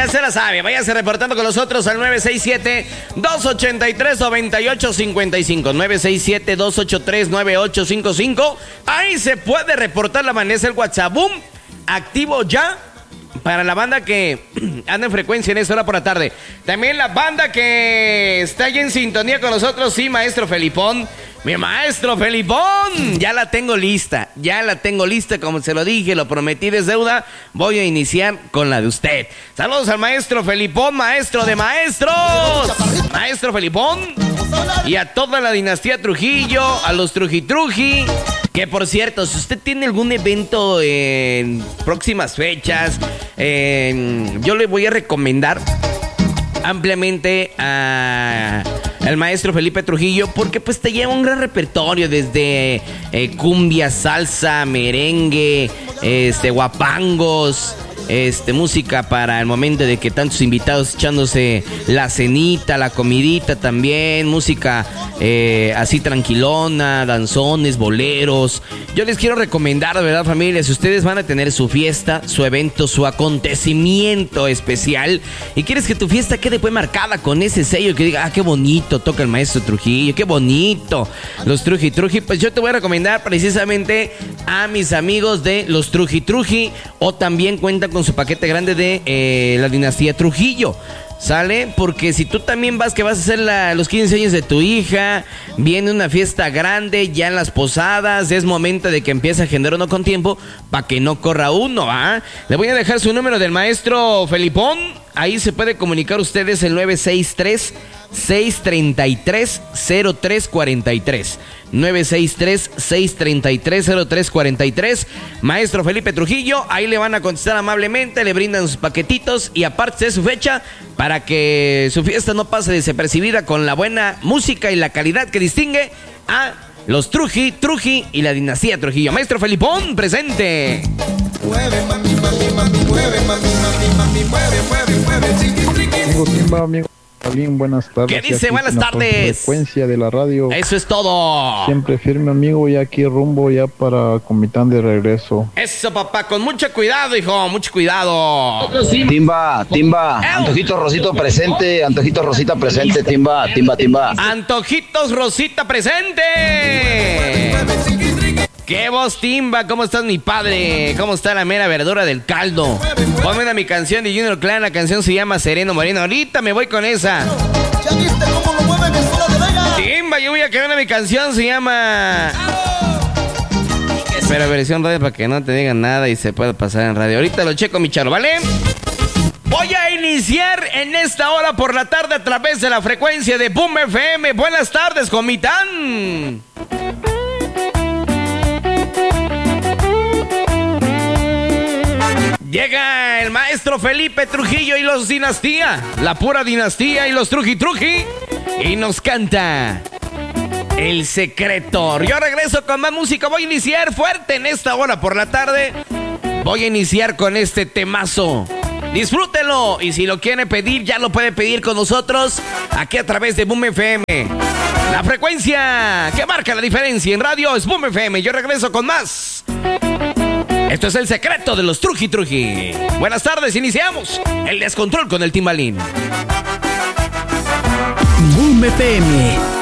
se la sabe. Váyase reportando con nosotros al 967-283-9855. 967-283-9855. Ahí se puede reportar la amanece el WhatsApp. Boom, activo ya. Para la banda que anda en frecuencia en esta hora por la tarde. También la banda que está ahí en sintonía con nosotros. Sí, maestro Felipón. Mi maestro Felipón. Ya la tengo lista. Como se lo dije, lo prometí es deuda. Voy a iniciar con la de usted. Saludos al maestro Felipón, maestro de maestros. Maestro Felipón. Y a toda la dinastía Trujillo, a los Trujitruji. Que por cierto, si usted tiene algún evento en próximas fechas, yo le voy a recomendar ampliamente al maestro Felipe Trujillo, porque pues te lleva un gran repertorio desde cumbia, salsa, merengue, guapangos, música para el momento de que tantos invitados echándose la cenita, la comidita también, música así tranquilona, danzones, boleros. Yo les quiero recomendar, de verdad, familia, si ustedes van a tener su fiesta, su evento, su acontecimiento especial y quieres que tu fiesta quede pues marcada con ese sello que diga, qué bonito toca el maestro Trujillo, qué bonito los Truji, pues yo te voy a recomendar precisamente a mis amigos de los Truji, o también cuentan con su paquete grande de la dinastía Trujillo. ¿Sale? Porque si tú también vas a hacer los 15 años de tu hija, viene una fiesta grande, ya en las posadas, es momento de que empiece a agendar uno con tiempo para que no corra uno, ¿ah? Le voy a dejar su número del maestro Felipón. Ahí se puede comunicar ustedes el 963-633-0343. 963-633-0343. Maestro Felipe Trujillo, ahí le van a contestar amablemente, le brindan sus paquetitos y aparte de su fecha, para que su fiesta no pase desapercibida con la buena música y la calidad que distingue a los Truji y la dinastía Trujillo. Maestro Felipón, presente. Mueve, mami, mami, mami, mueve, mami, mami, mami, mueve, mueve, mueve, chiqui, chiqui. Timba, amigo. Bien, buenas tardes. ¿Qué dice? Buenas tardes. Frecuencia de la radio. Eso es todo. Siempre firme, amigo, y aquí rumbo ya para Comitán de regreso. Eso, papá, con mucho cuidado, hijo, mucho cuidado. Timba, Antojitos Rosito presente, Antojitos Rosita presente, Timba. Antojitos Rosita presente. ¡Qué voz, Timba! ¿Cómo estás, mi padre? ¿Cómo está la mera verdura del caldo? Ponme una mi canción de Junior Clan. La canción se llama Sereno Moreno. Ahorita me voy con esa. ¿Ya viste cómo lo mueve mi escuela de Vega? Timba, yo voy a crear mi canción. Se llama... Pero versión radio para que no te digan nada y se pueda pasar en radio. Ahorita lo checo, mi charo, ¿vale? Voy a iniciar en esta hora por la tarde a través de la frecuencia de Boom FM. Buenas tardes, Comitán. Llega el maestro Felipe Trujillo y los dinastía, la pura dinastía y los Truji, y nos canta El Secreto. Yo regreso con más música, voy a iniciar fuerte en esta hora por la tarde. Voy a iniciar con este temazo. Disfrútenlo y si lo quiere pedir, ya lo puede pedir con nosotros aquí a través de Boom FM. La frecuencia que marca la diferencia en radio es Boom FM. Yo regreso con más. Esto es El Secreto de los Truji. Buenas tardes, iniciamos el descontrol con el timbalín. Boom FM